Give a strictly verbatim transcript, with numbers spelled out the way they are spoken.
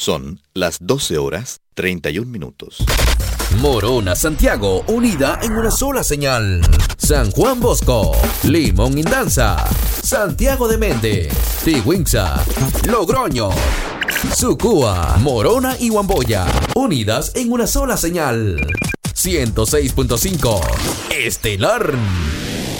Son las doce horas treinta y un minutos. Morona, Santiago, unida en una sola señal. San Juan Bosco, Limón Indanza, Santiago de Méndez, Tigüinza, Logroño, Sucúa, Morona y Huamboya, unidas en una sola señal. ciento seis punto cinco Estelar.